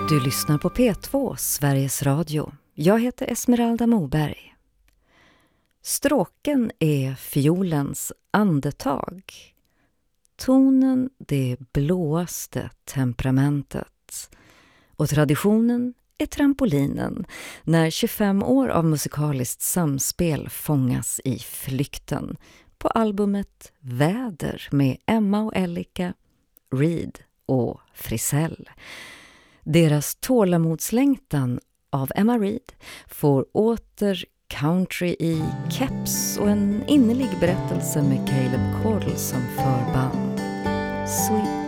Du lyssnar på P2, Sveriges Radio. Jag heter Esmeralda Moberg. Stråken är fiolens andetag. Tonen det blåaste temperamentet. Och traditionen är trampolinen när 25 år av musikaliskt samspel fångas i flykten på albumet Väder med Emma och Elika, Reed och Frisell. Deras tålamodslängtan av Emma Reed får åter country i keps och en innerlig berättelse med Caleb Caudle som förband. Sweet